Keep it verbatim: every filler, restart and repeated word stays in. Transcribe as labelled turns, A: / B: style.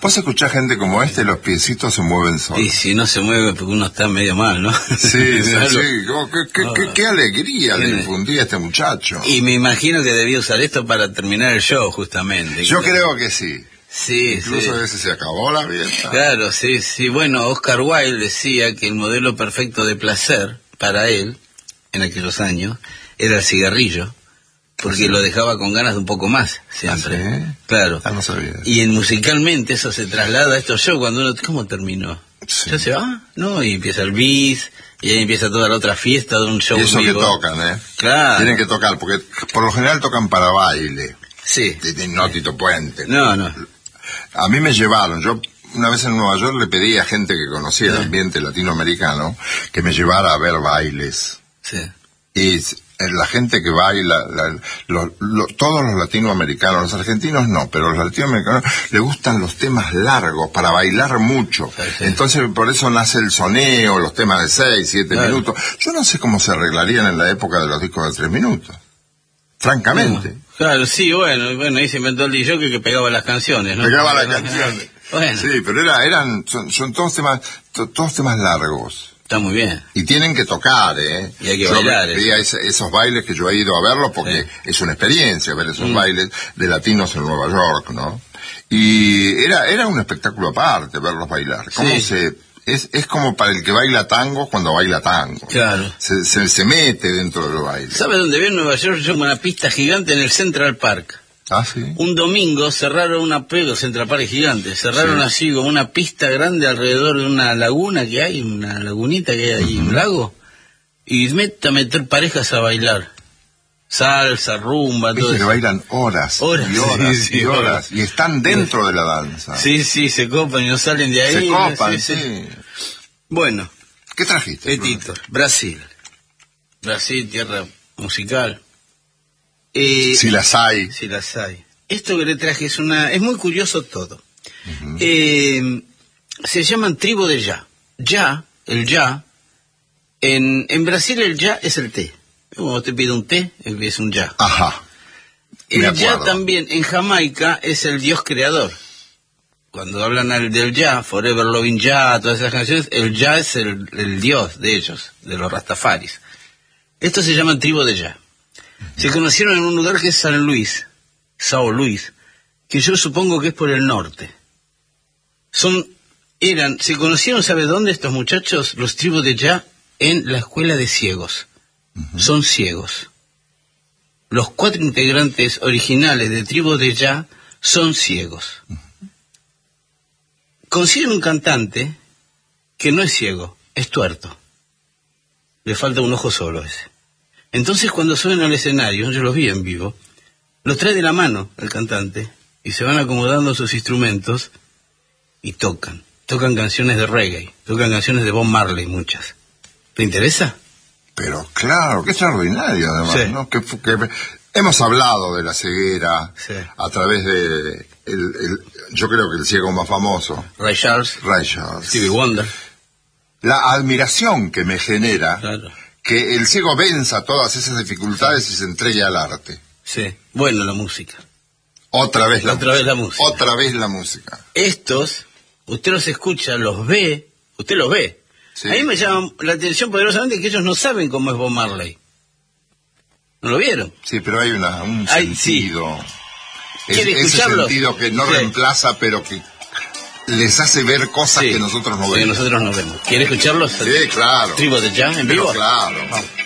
A: Vos escuchás gente como este, los piecitos se mueven solos.
B: Y si no se mueve porque uno está medio mal, ¿no?
A: Sí, sí, sí. Oh, qué, qué,
B: oh.
A: qué, qué alegría le
B: ¿Tiene?
A: infundía a este muchacho.
B: Y me imagino que debía usar esto para terminar el show, justamente.
A: Yo
B: claro.
A: creo que sí.
B: Sí,
A: Incluso
B: sí.
A: a veces se acabó la vida.
B: Claro, sí, sí. Bueno, Oscar Wilde decía que el modelo perfecto de placer para él, en aquellos años, era el cigarrillo, porque ¿sí? Lo dejaba con ganas de un poco más, siempre.
A: ¿Ah, sí?
B: Claro.
A: Ah, no sabía.
B: Y en, musicalmente eso se traslada a estos shows cuando uno... ¿Cómo terminó?
A: Sí.
B: ¿Ya se va? No, y empieza el bis, y ahí empieza toda la otra fiesta de un show
A: y eso
B: vivo.
A: que tocan, ¿eh?
B: Claro.
A: Tienen que tocar, porque por lo general tocan para baile.
B: Sí.
A: No Tito Puente.
B: No, no.
A: A mí me llevaron, yo una vez en Nueva York le pedí a gente que conocía el
B: sí.
A: ambiente latinoamericano que me llevara a ver bailes.
B: Sí.
A: Y la gente que baila, la, lo, lo, todos los latinoamericanos, los argentinos no, pero los latinoamericanos les gustan los temas largos para bailar mucho. Sí, sí. Entonces por eso nace el soneo, los temas de seis, siete claro. minutos. Yo no sé cómo se arreglarían en la época de los discos de tres minutos. Francamente.
B: No. Claro, sí, bueno, bueno, ahí se inventó el D J que pegaba las canciones, ¿no?
A: Pegaba las canciones.
B: Bueno.
A: Sí, pero era, eran, son, son todos temas, to, todos temas largos.
B: Está muy bien.
A: Y tienen que tocar, ¿eh?
B: Y hay que
A: yo
B: bailar.
A: veía ese, esos bailes que yo he ido a verlos porque sí. es una experiencia ver esos mm. bailes de latinos en Nueva York, ¿no? Y era, era un espectáculo aparte verlos bailar. ¿Cómo sí. se...? Es, es como para el que baila tango cuando baila tango.
B: Claro.
A: Se, se, se mete dentro del baile.
B: ¿Sabe dónde vi en Nueva York? Yo una pista gigante en el Central Park.
A: Ah, sí.
B: Un domingo cerraron una pega, Central Park es gigante, cerraron sí. así como una pista grande alrededor de una laguna que hay, una lagunita que hay ahí, uh-huh. un lago, y mete a meter parejas a bailar. Salsa, rumba, todo
A: eso.
B: eso.
A: Bailan horas,
B: horas
A: y horas,
B: sí, sí,
A: y horas,
B: horas.
A: Y están dentro de la danza.
B: Sí, sí, se copan y no salen de ahí.
A: Se copan, sí.
B: sí. Bueno.
A: ¿Qué trajiste?
B: Petito, Brasil. Brasil, tierra musical. Eh,
A: si las hay.
B: Si las hay. Esto que le traje es una... Es muy curioso todo. Uh-huh. Eh, se llaman tribu de ya. Ya, el ya. En, en Brasil el ya es el té. Cuando te pide un té, es un ya.
A: Ajá.
B: El ya también en Jamaica es el dios creador. Cuando hablan al, del ya, Forever Loving Ya, todas esas canciones, el ya es el, el dios de ellos, de los rastafaris. Estos se llaman tribu de ya. Uh-huh. Se conocieron en un lugar que es San Luis, Sao Luis, que yo supongo que es por el norte. Son, eran, se conocieron, ¿sabe dónde estos muchachos? Los tribus de ya, en la escuela de ciegos. Uh-huh. Son ciegos. Los cuatro integrantes originales de Tribu de Ya son ciegos. Uh-huh. Consiguen un cantante que no es ciego, es tuerto. Le falta un ojo solo ese. Entonces cuando suben al escenario, yo los vi en vivo, los trae de la mano el cantante y se van acomodando sus instrumentos y tocan. Tocan canciones de reggae, tocan canciones de Bob Marley, muchas. ¿Te interesa?
A: Pero claro, qué extraordinario además,
B: sí.
A: ¿no? Que, que, hemos hablado de la ceguera
B: sí.
A: a través de, el, el, yo creo que el ciego más famoso.
B: Ray Charles.
A: Ray Charles.
B: Stevie Wonder.
A: La admiración que me genera
B: claro.
A: que el ciego venza todas esas dificultades sí. y se entregue al arte.
B: Sí, bueno, la música.
A: Otra vez la,
B: Otra
A: música.
B: Vez la música.
A: Otra vez la música.
B: Estos, usted los escucha, los ve, usted los ve. Sí. A mí me llama la atención poderosamente que ellos no saben cómo es Bob Marley. ¿No lo vieron?
A: Sí, pero hay una, un
B: Ay,
A: sentido.
B: Sí. ¿Quiere
A: es,
B: escucharlo?
A: Ese sentido que no sí. reemplaza, pero que les hace ver cosas sí. que nosotros no vemos.
B: Que nosotros no vemos. ¿Quiere escucharlos?
A: Sí, claro.
B: ¿Tribu de Ya en
A: pero
B: vivo?
A: Claro.
B: Vamos.